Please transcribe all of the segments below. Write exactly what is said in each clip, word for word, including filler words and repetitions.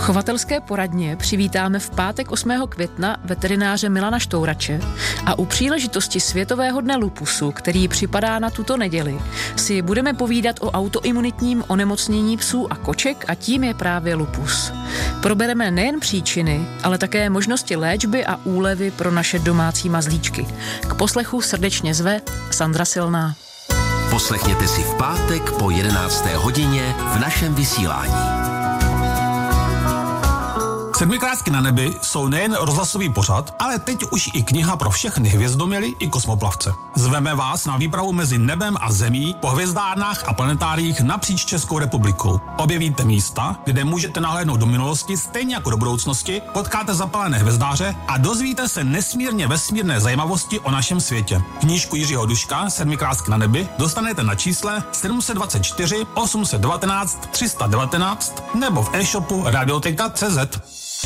chovatelské poradně přivítáme v pátek osmého května veterináře Milana Štourače a u příležitosti Světového dne lupusu, který připadá na tuto neděli, si budeme povídat o autoimunitním onemocnění psů a koček a tím je právě lupus. Probereme nejen příčiny, ale také možnosti léčby a úlevy pro naše domácí mazlíčky. K poslechu srdečně zve Sandra Silná. Poslechněte si v pátek po jedenácté hodině v našem vysílání. Sedmikrásky na nebi jsou nejen rozhlasový pořad, ale teď už i kniha pro všechny hvězdoměly i kosmoplavce. Zveme vás na výpravu mezi nebem a zemí po hvězdárnách a planetáriích napříč Českou republikou. Objevíte místa, kde můžete nahlédnout do minulosti stejně jako do budoucnosti, potkáte zapalené hvězdáře a dozvíte se nesmírně vesmírné zajímavosti o našem světě. Knížku Jiřího Duška Sedmikrásky na nebi dostanete na čísle sedm set dvacet čtyři osm set devatenáct tři sta devatenáct nebo v e-shopu radioteka tečka cé zet.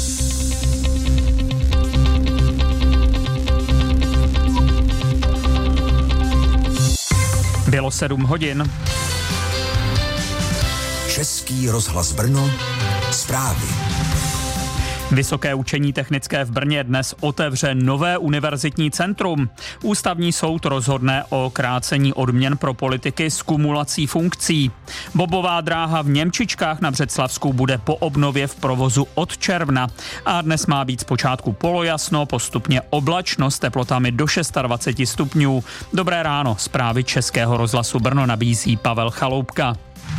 Bylo sedm hodin. Český rozhlas Brno, zprávy. Vysoké učení technické v Brně dnes otevře nové univerzitní centrum. Ústavní soud rozhodne o krácení odměn pro politiky s kumulací funkcí. Bobová dráha v Němčičkách na Břeclavsku bude po obnově v provozu od června. A dnes má být zpočátku polojasno, postupně oblačno s teplotami do dvacet šest stupňů. Dobré ráno, zprávy Českého rozhlasu Brno nabízí Pavel Chaloupka.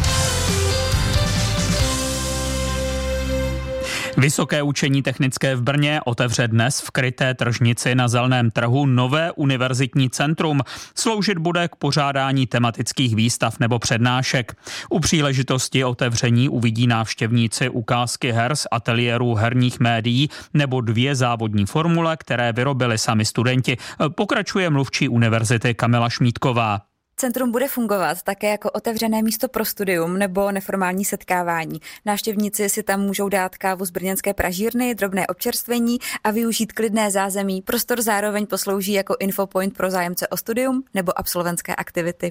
Vysoké učení technické v Brně otevře dnes v kryté tržnici na Zeleném trhu nové univerzitní centrum. Sloužit bude k pořádání tematických výstav nebo přednášek. U příležitosti otevření uvidí návštěvníci ukázky her z ateliérů herních médií nebo dvě závodní formule, které vyrobili sami studenti. Pokračuje mluvčí univerzity Kamila Šmídková. Centrum bude fungovat také jako otevřené místo pro studium nebo neformální setkávání. Návštěvníci si tam můžou dát kávu z brněnské pražírny, drobné občerstvení a využít klidné zázemí. Prostor zároveň poslouží jako infopoint pro zájemce o studium nebo absolventské aktivity.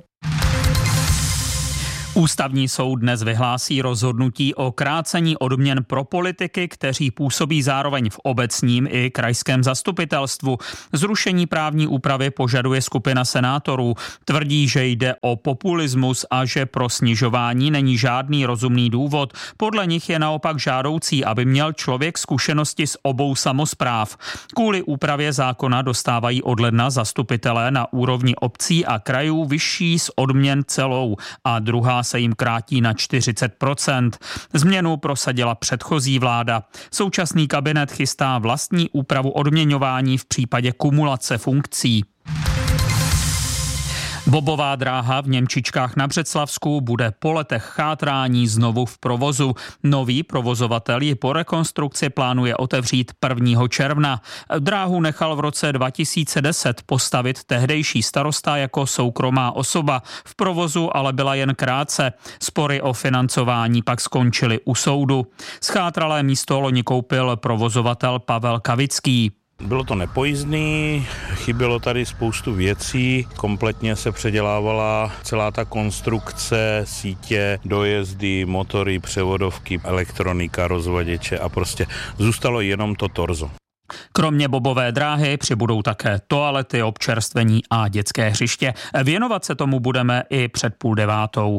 Ústavní soud dnes vyhlásí rozhodnutí o krácení odměn pro politiky, kteří působí zároveň v obecním i krajském zastupitelstvu. Zrušení právní úpravy požaduje skupina senátorů. Tvrdí, že jde o populismus a že pro snižování není žádný rozumný důvod. Podle nich je naopak žádoucí, aby měl člověk zkušenosti z obou samospráv. Kvůli úpravě zákona dostávají od ledna zastupitelé na úrovni obcí a krajů vyšší z odměn celou a druhá se jim krátí na čtyřicet procent. Změnu prosadila předchozí vláda. Současný kabinet chystá vlastní úpravu odměňování v případě kumulace funkcí. Bobová dráha v Němčičkách na Břeclavsku bude po letech chátrání znovu v provozu. Nový provozovatel ji po rekonstrukci plánuje otevřít prvního června. Dráhu nechal v roce dva tisíce deset postavit tehdejší starosta jako soukromá osoba. V provozu ale byla jen krátce. Spory o financování pak skončily u soudu. Schátralé místo loni koupil provozovatel Pavel Kavický. Bylo to nepojízdný, chybělo tady spoustu věcí, kompletně se předělávala celá ta konstrukce, sítě, dojezdy, motory, převodovky, elektronika, rozvaděče a prostě zůstalo jenom to torzo. Kromě bobové dráhy přibudou také toalety, občerstvení a dětské hřiště. Věnovat se tomu budeme i před půl devátou.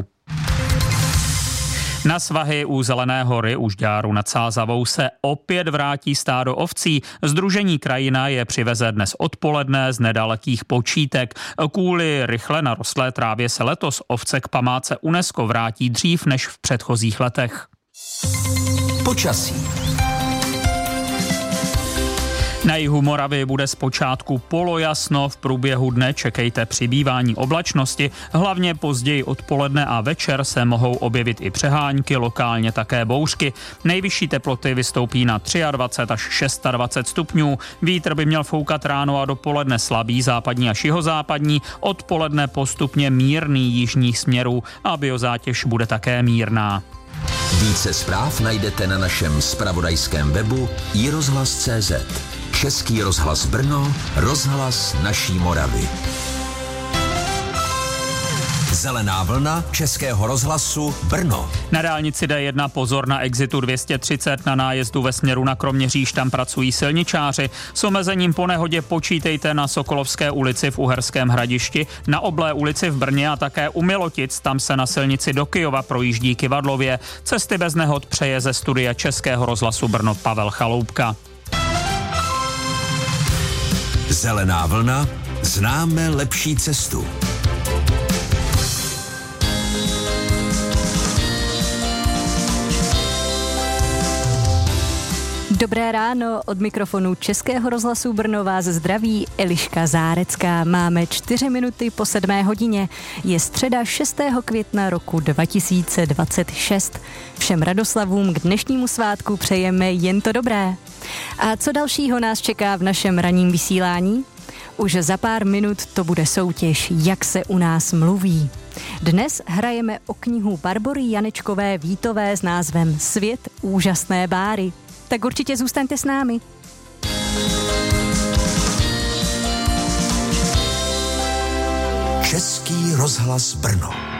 Na svahy u Zelené hory u Žďáru nad Sázavou se opět vrátí stádo ovcí. Sdružení Krajina je přiveze dnes odpoledne z nedalekých Počítek. Kvůli rychle narostlé trávě se letos ovce k památce UNESCO vrátí dřív než v předchozích letech. Počasí. Na jihu Moravy bude zpočátku polojasno, v průběhu dne čekejte přibývání oblačnosti, hlavně později odpoledne a večer se mohou objevit i přehánky, lokálně také bouřky. Nejvyšší teploty vystoupí na dvacet tři až dvacet šest stupňů, vítr by měl foukat ráno a dopoledne slabý západní až jihozápadní, odpoledne postupně mírný jižních směrů a biozátěž bude také mírná. Více zpráv najdete na našem zpravodajském webu i rozhlas tečka cé zet. Český rozhlas Brno, rozhlas naší Moravy. Zelená vlna Českého rozhlasu Brno. Na dálnici D jedna pozor na exitu dvě stě třicet na nájezdu ve směru na Kroměříž, tam pracují silničáři. S omezením po nehodě počítejte na Sokolovské ulici v Uherském Hradišti, na Oblé ulici v Brně a také u Milotic, tam se na silnici do Kyjova projíždí Kyvadlově. Cesty bez nehod přeje ze studia Českého rozhlasu Brno Pavel Chaloupka. Zelená vlna, známe lepší cestu. Dobré ráno, od mikrofonu Českého rozhlasu Brno vás zdraví Eliška Zárecká. Máme čtyři minuty po sedmé hodině. Je středa šestého května roku dva tisíce dvacet šest. Všem radoslavům k dnešnímu svátku přejeme jen to dobré. A co dalšího nás čeká v našem ranním vysílání? Už za pár minut to bude soutěž, jak se u nás mluví. Dnes hrajeme o knihu Barbory Janečkové Vítové s názvem Svět úžasné Báry. Tak určitě zůstaňte s námi. Český rozhlas Brno.